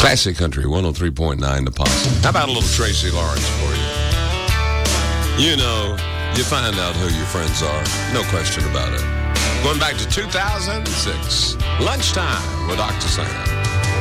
Classic Country 103.9 The Possum. How about a little Tracy Lawrence for you? You know, you find out who your friends are. No question about it. Going back to 2006. Lunchtime with Dr. Sam.